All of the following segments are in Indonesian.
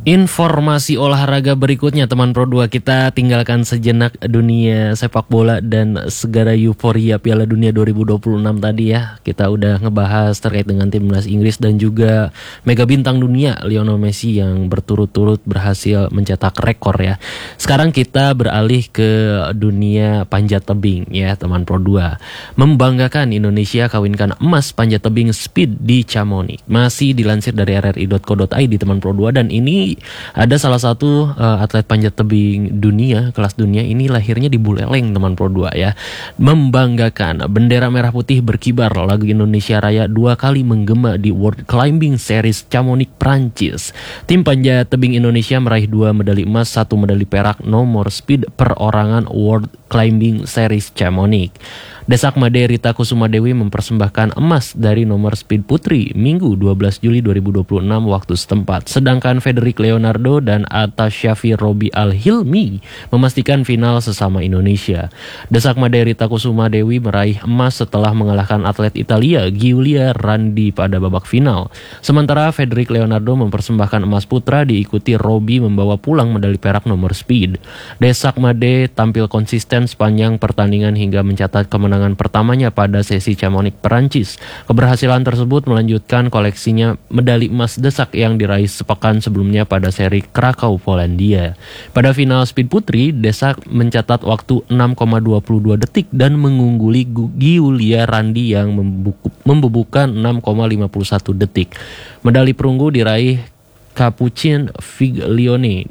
Informasi olahraga berikutnya teman Pro 2, kita tinggalkan sejenak dunia sepak bola dan segala euforia Piala Dunia 2026 tadi ya. Kita udah ngebahas terkait dengan timnas Inggris dan juga mega bintang dunia Lionel Messi yang berturut-turut berhasil mencetak rekor ya. Sekarang kita beralih ke dunia panjat tebing ya teman Pro 2. Membanggakan Indonesia kawinkan emas panjat tebing speed di Chamonix. Masih dilansir dari rri.co.id teman Pro 2, dan ini ada salah satu atlet panjat tebing dunia, kelas dunia ini lahirnya di Buleleng teman Pro 2 ya. Membanggakan, bendera merah putih berkibar, lagu Indonesia Raya 2 kali menggema di World Climbing Series Chamonix, Prancis. Tim panjat tebing Indonesia meraih 2 medali emas, 1 medali perak nomor speed perorangan World Climbing Series Chamonix. Desak Made Rita Kusuma Dewi mempersembahkan emas dari nomor speed putri Minggu 12 Juli 2026 waktu setempat. Sedangkan Federic Leonardo dan Atta Syafi Robi Al-Hilmi memastikan final sesama Indonesia. Desak Made Rita Kusuma Dewi meraih emas setelah mengalahkan atlet Italia Giulia Randi pada babak final. Sementara Federic Leonardo mempersembahkan emas putra, diikuti Robi membawa pulang medali perak nomor speed. Desak Made tampil konsisten sepanjang pertandingan hingga mencatat kemenangan pertamanya pada sesi Chamonix, Perancis. Keberhasilan tersebut melanjutkan koleksinya medali emas Desak yang diraih sepekan sebelumnya pada seri Krakow, Polandia. Pada final speed putri, Desak mencatat waktu 6,22 detik dan mengungguli Giulia Randi yang membubuhkan 6,51 detik. Medali perunggu diraih Capucine Figlione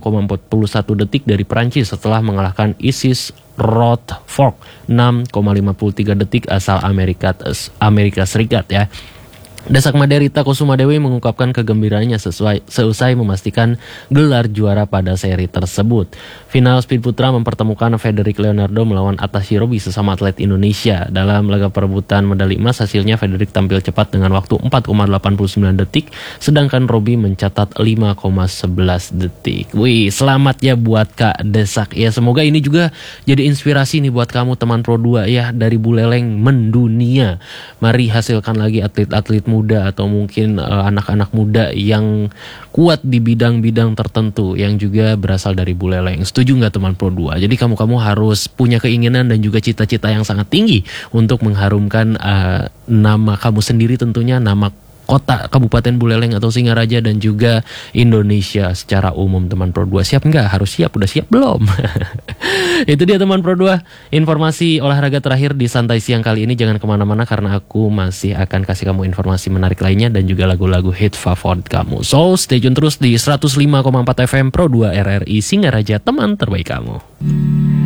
6,41 detik dari Prancis setelah mengalahkan Isis Rothfork 6,53 detik asal Amerika Serikat ya. Desak Made Rita Kusuma Dewi mengungkapkan kegembiraannya seusai memastikan gelar juara pada seri tersebut. Final speed putra mempertemukan Federic Leonardo melawan Atta Robi sesama atlet Indonesia. Dalam laga perebutan medali emas, hasilnya Federic tampil cepat dengan waktu 4,89 detik, sedangkan Robi mencatat 5,11 detik. Wih, selamat ya buat Kak Desak ya. Semoga ini juga jadi inspirasi nih buat kamu teman Pro 2 ya, dari Buleleng mendunia. Mari hasilkan lagi atlet-atlet muda atau mungkin anak-anak muda yang kuat di bidang-bidang tertentu yang juga berasal dari Buleleng. Setuju nggak teman Pro 2? Jadi kamu harus punya keinginan dan juga cita-cita yang sangat tinggi untuk mengharumkan nama kamu sendiri, tentunya nama kota Kabupaten Buleleng atau Singaraja dan juga Indonesia secara umum teman Pro 2. Siap nggak? Harus siap. Udah siap belum? Itu dia teman Pro 2, informasi olahraga terakhir di Santai Siang kali ini. Jangan kemana-mana karena aku masih akan kasih kamu informasi menarik lainnya dan juga lagu-lagu hit favorit kamu. So stay tune terus di 105,4 FM Pro 2 RRI Singaraja, teman terbaik kamu.